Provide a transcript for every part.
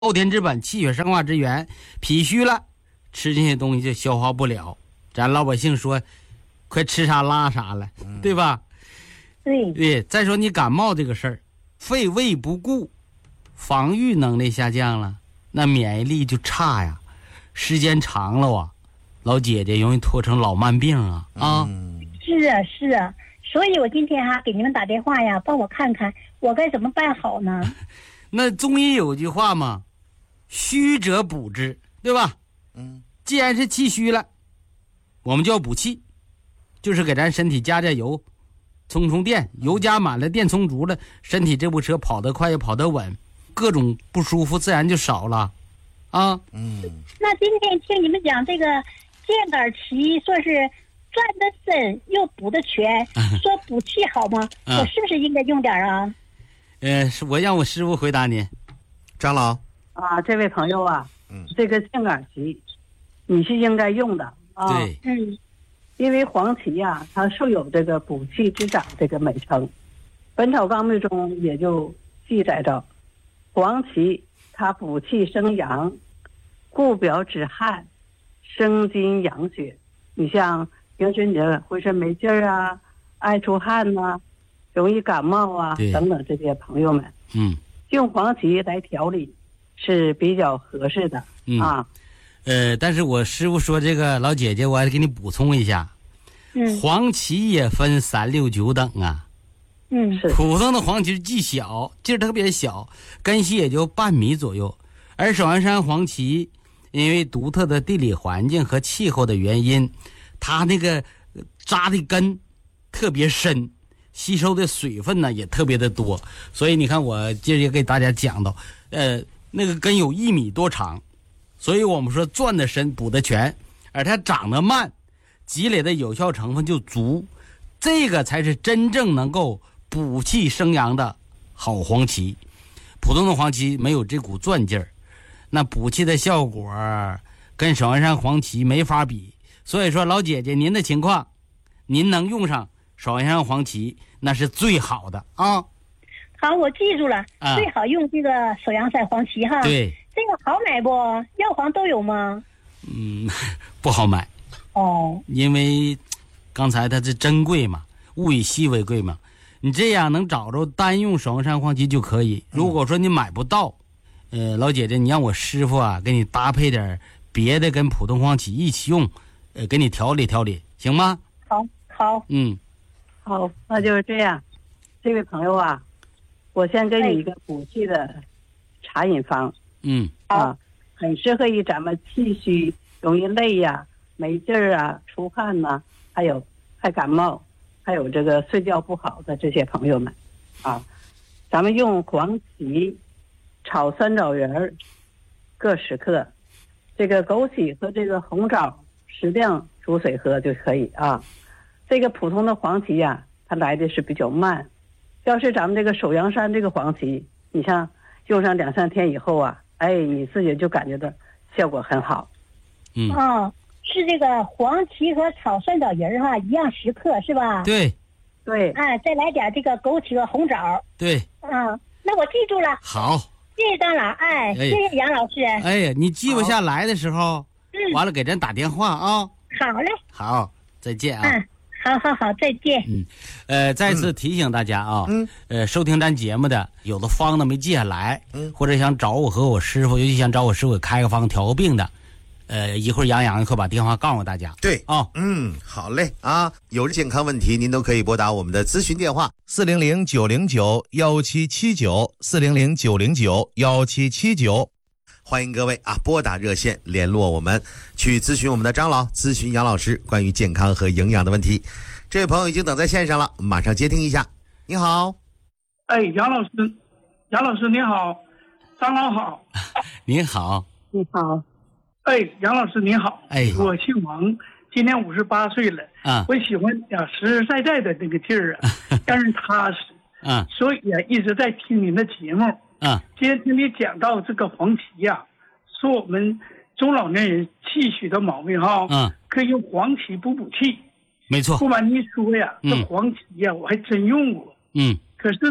后天之本，气血生化之源。脾虚了，吃这些东西就消化不了。咱老百姓说，快吃啥拉啥了，对吧？对。再说你感冒这个事儿，肺胃不顾，防御能力下降了，那免疫力就差呀。时间长了啊，老姐姐容易拖成老慢病啊。 是啊，所以我今天给你们打电话呀，帮我看看我该怎么办好呢？ 那中医有句话嘛，虚者补之，对吧？既然是气虚了，我们就要补气，就是给咱身体加油，充电，油加满了，电充足了，身体这部车跑得快也跑得稳，各种不舒服自然就少了啊。 那今天听你们讲这个健肝奇，说是转得深又补得全，说补气好吗？我是不是应该用点啊？ 我让我师傅回答您。 张老这位朋友这个健肝奇你是应该用的啊。 对， 因为黄芪它素有这个补气之长这个美称，《本草纲目》中也就记载着，黄芪它补气生阳，固表止汗，生津养血。你像平时你这浑身没劲儿爱出汗容易感冒等等这些朋友们，用黄芪来调理是比较合适的但是我师傅说这个老姐姐，我还得给你补充一下，黄芪也分3、6、9等啊。 是普通的黄芪既小，劲儿特别小，根系也就半米左右，而首阳山黄芪因为独特的地理环境和气候的原因，它那个扎的根特别深，吸收的水分呢也特别的多，所以你看我今儿也给大家讲到，那个根有1米多长，所以我们说转得深补得全，而它长得慢，积累的有效成分就足，这个才是真正能够补气生阳的好黄芪。普通的黄芪没有这股转劲儿，那补气的效果跟首阳山黄芪没法比。所以说老姐姐您的情况，您能用上首阳山黄芪那是最好的啊。 好，我记住了，最好用这个首阳山黄芪哈。 对， 这个好买不？药房都有吗？ 不好买哦， 因为刚才它是珍贵嘛，物以稀为贵嘛。你这样能找着单用首阳山黄芪就可以。如果说你买不到，老姐姐，你让我师傅给你搭配点别的跟普通黄芪一起用，给你调理调理，行吗？ 好， 好，那就是这样。这位朋友我先给你一个补气的茶饮方。很适合于咱们气虚、容易累没劲儿出汗还有还感冒，还有这个睡觉不好的这些朋友们咱们用黄芪炒酸枣仁各10克，这个枸杞和这个红枣适量煮水喝就可以这个普通的黄芪它来的是比较慢，要是咱们这个首阳山这个黄芪，你像用上2、3天以后你自己就感觉到效果很好。 是这个黄芪和炒酸枣仁一样10克是吧？ 对， 再来点这个枸杞和红枣。 对， 那我记住了。 好， 谢谢张老，谢谢杨老师。 你记不下来的时候，完了给咱打电话啊。 好嘞。 好，再见好，再见。 再次提醒大家收听咱节目的有的方子没记下来，或者想找我和我师傅，尤其想找我师傅开个方调个病的，一会儿杨会把电话告诉大家。 对好嘞有健康问题您都可以拨打我们的咨询电话400-909-1779，400-909-1779，欢迎各位拨打热线联络我们，去咨询我们的张老，咨询杨老师关于健康和营养的问题。这位朋友已经等在线上了，马上接听一下。你好。 杨老师你好，张老好。 你好。 你好。 杨老师你好。我姓王，今年58岁了我喜欢实实在在的那个劲儿但是踏实所以一直在听您的节目今天听你讲到这个黄芪说我们中老年人气虚的毛病可以用黄芪补气。 没错。 不瞒您说这黄芪我还真用过可是呢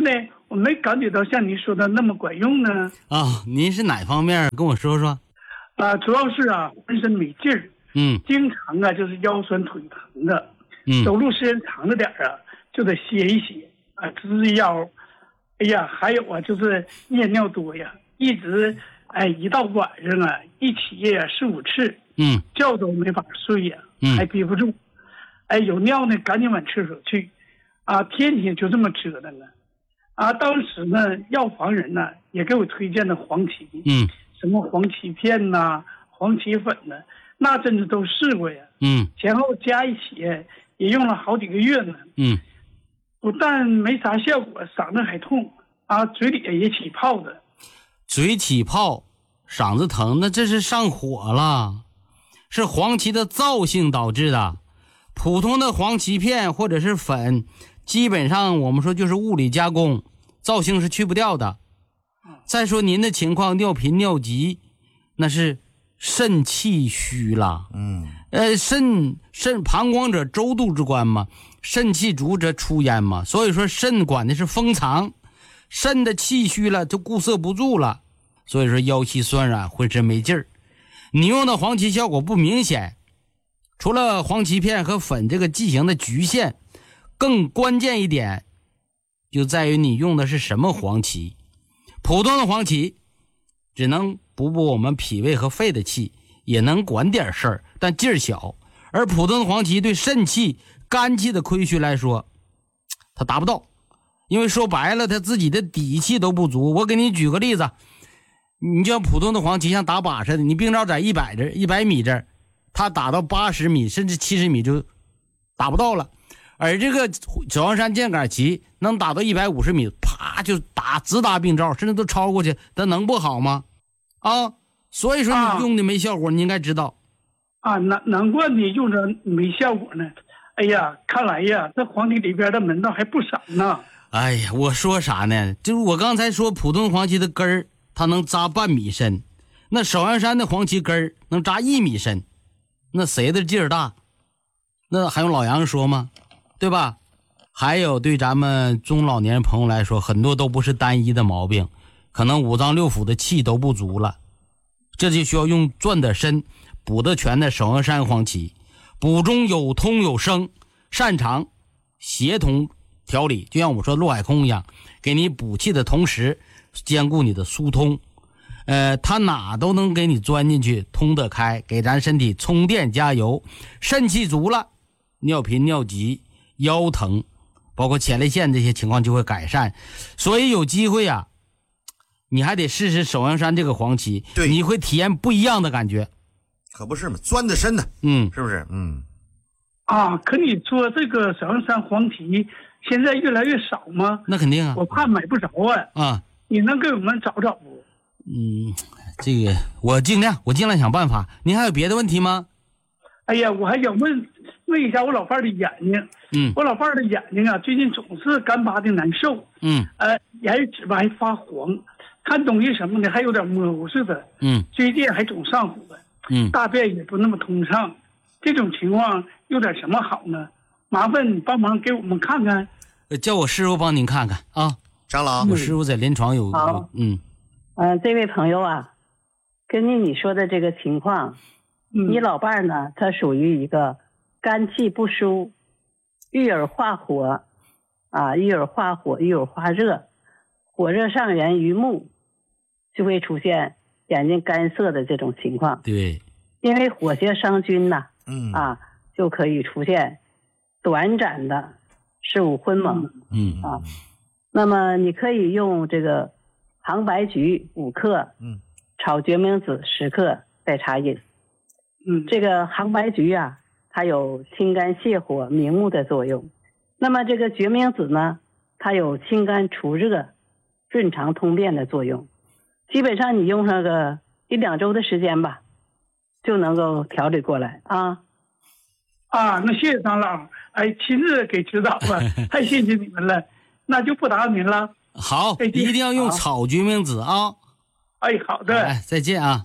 我没感觉到像您说的那么管用呢。 您是哪方面？跟我说说。 主要是浑身没劲儿，经常就是腰酸腿疼的，走路时间长了点就得歇一歇直直腰。哎呀，还有就是夜尿多呀，一直一到晚上一起夜4、5次，觉都没法睡呀，还憋不住，有尿呢赶紧往厕所去，天天就这么折腾呢。当时呢，药房人呢也给我推荐的黄芪，什么黄芪片呐、黄芪粉呐，那真是都试过呀，前后加一起也用了好几个月呢，不但没啥效果，嗓子还痛嘴里也起泡的。 嘴起泡，嗓子疼，那这是上火了，是黄芪的燥性导致的。普通的黄芪片或者是粉，基本上我们说就是物理加工，燥性是去不掉的。再说您的情况，尿频尿急，那是肾气虚了。肾膀胱者周度之官嘛，肾气足则出焉嘛，所以说肾管的是封藏，肾的气虚了就固摄不住了，所以说腰膝酸软，浑身没劲儿。你用的黄芪效果不明显，除了黄芪片和粉这个剂型的局限，更关键一点就在于你用的是什么黄芪。普通的黄芪只能补我们脾胃和肺的气，也能管点事儿，但劲儿小。而普通的黄芪对肾气、肝气的亏虚来说，它达不到，因为说白了，他自己的底气都不足。我给你举个例子，你就像普通的黄芪像打靶似的，你病灶在100米这儿，他打到80米甚至70米就打不到了。而这个首阳山箭杆芪能打到150米，啪就直达病灶，甚至都超过去，它能不好吗？所以说你用的没效果，你应该知道。 难怪你用着没效果呢。哎呀，看来呀，这黄芪里边的门道还不少呢。 哎呀，我说啥呢？就是我刚才说普通黄芪的根儿，它能扎半米深，那首阳山的黄芪根儿能扎1米深，那谁的劲儿大？那还用老杨说吗？对吧？还有对咱们中老年朋友来说，很多都不是单一的毛病，可能5脏6腑的气都不足了，这就需要用转得深、补得全的首阳山黄芪，补中有通有生，擅长协同调理，就像我们说陆海空一样，给你补气的同时兼顾你的疏通，它哪都能给你钻进去，通得开，给咱身体充电加油。肾气足了，尿频尿急、腰疼，包括前列腺这些情况就会改善。所以有机会你还得试试首阳山这个黄芪，你会体验不一样的感觉。 可不是嘛，钻得深的，是不是？ 可你说这个首阳山黄芪现在越来越少吗？ 那肯定啊， 我怕买不着你能给我们找找不？ 这个我尽量想办法。您还有别的问题吗？ 哎呀，我还想问一下我老伴儿的眼睛。我老伴儿的眼睛最近总是干巴的难受。眼脂吧还发黄，看东西什么的还有点模糊似的。最近还总上火。大便也不那么通畅。这种情况有点什么好呢？麻烦你帮忙给我们看看。 叫我师傅帮您看看啊。 张老， 我师傅在临床有。 这位朋友根据你说的这个情况，你老伴儿呢，他属于一个肝气不舒，遇而化火遇而化热，火热上源于目，就会出现眼睛干涩的这种情况。 对， 因为火邪伤君就可以出现短暂的视物昏蒙。那么你可以用这个杭白菊5克，炒决明子10克代茶饮。这个杭白菊它有清肝泻火、明目的作用。那么这个决明子呢，它有清肝除热、润肠通便的作用。基本上你用上个1、2周的时间吧，就能够调理过来那谢谢张老，亲自给指导了，太谢谢你们了。那就不打扰您了。 好，一定要用炒决明子好的。 再见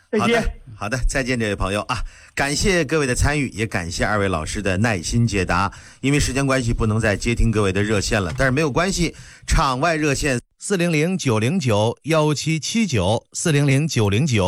再见。 好的，再见，这位朋友啊！感谢各位的参与，也感谢2位老师的耐心解答。因为时间关系，不能再接听各位的热线了，但是没有关系，场外热线400-909-1779，400-909。